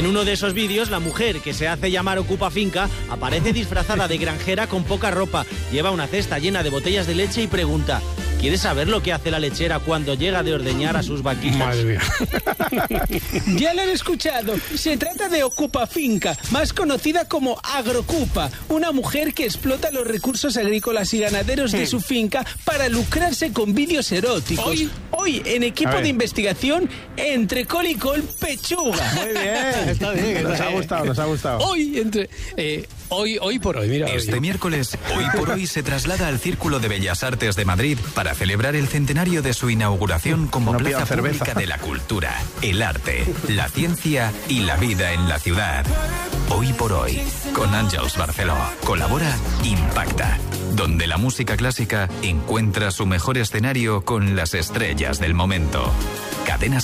En uno de esos vídeos, la mujer, que se hace llamar Ocupa Finca, aparece disfrazada de granjera con poca ropa, lleva una cesta llena de botellas de leche y pregunta: ¿quieres saber lo que hace la lechera cuando llega de ordeñar a sus vaquitas? Madre mía. Ya lo han escuchado. Se trata de Ocupa Finca, más conocida como Agrocupa, una mujer que explota los recursos agrícolas y ganaderos de su finca para lucrarse con vídeos eróticos. Hoy en equipo de investigación, entre col y col, pechuga. Muy bien. Está bien. Nos ha gustado. Hoy por hoy, mira. Este miércoles, Hoy por Hoy se traslada al Círculo de Bellas Artes de Madrid para celebrar el centenario de su inauguración como plaza pública de la cultura, el arte, la ciencia y la vida en la ciudad. Hoy por Hoy, con Àngels Barceló. Colabora Impacta, donde la música clásica encuentra su mejor escenario con las estrellas del momento. Cadena